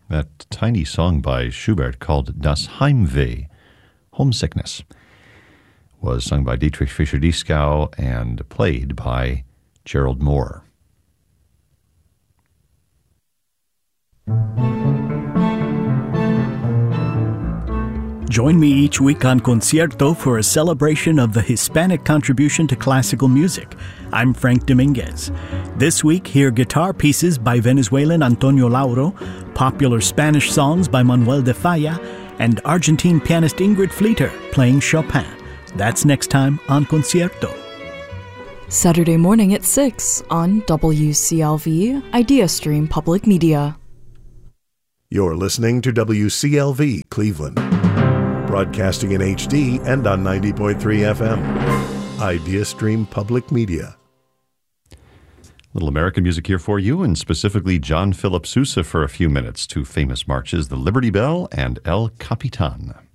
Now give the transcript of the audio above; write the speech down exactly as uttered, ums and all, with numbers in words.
That tiny song by Schubert called Das Heimweh, Homesickness, was sung by Dietrich Fischer-Dieskau and played by Gerald Moore. Join me each week on Concierto for a celebration of the Hispanic contribution to classical music. I'm Frank Dominguez. This week, hear guitar pieces by Venezuelan Antonio Lauro, popular Spanish songs by Manuel de Falla, and Argentine pianist Ingrid Fleeter playing Chopin. That's next time on Concierto. Saturday morning at six on W C L V IdeaStream Public Media. You're listening to W C L V Cleveland, broadcasting in H D and on ninety point three F M. IdeaStream Public Media. Little American music here for you, and specifically John Philip Sousa for a few minutes. Two famous marches, the Liberty Bell and El Capitan.